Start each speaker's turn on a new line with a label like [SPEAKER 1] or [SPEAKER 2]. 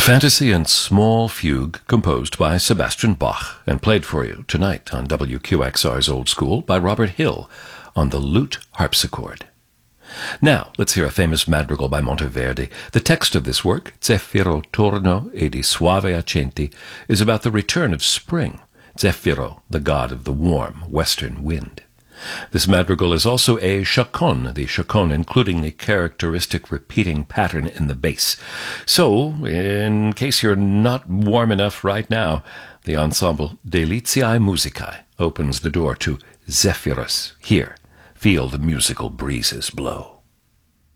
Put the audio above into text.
[SPEAKER 1] Fantasy and Small Fugue, composed by Sebastian Bach, and played for you tonight on WQXR's Old School by Robert Hill on the lute harpsichord. Now, let's hear a famous madrigal by Monteverdi. The text of this work, Zeffiro torno e di suave accenti, is about the return of spring. Zeffiro, the god of the warm western wind. This madrigal is also a chaconne, the chaconne including the characteristic repeating pattern in the bass. So, in case you're not warm enough right now, the ensemble Delitiae Musicae opens the door to Zephyrus. Here, feel the musical breezes blow.